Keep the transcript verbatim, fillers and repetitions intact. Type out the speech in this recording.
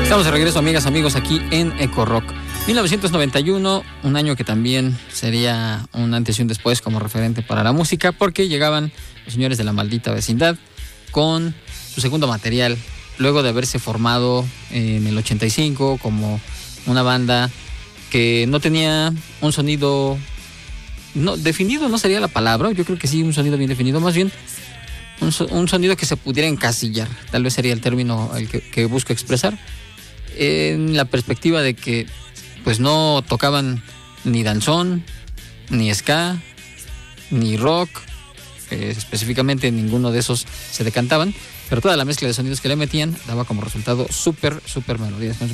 Estamos de regreso, amigas, amigos, aquí en Eco Rock. mil novecientos noventa y uno, un año que también sería un antes y un después como referente para la música, porque llegaban los señores de La Maldita Vecindad con su segundo material, luego de haberse formado en el ochenta y cinco como una banda que no tenía un sonido no definido, no sería la palabra, yo creo que sí, un sonido bien definido, más bien un, so, un sonido que se pudiera encasillar, tal vez sería el término el que, que busco expresar, en la perspectiva de que pues no tocaban ni danzón, ni ska, ni rock, eh, específicamente ninguno de esos se decantaban, pero toda la mezcla de sonidos que le metían daba como resultado súper, súper melodías.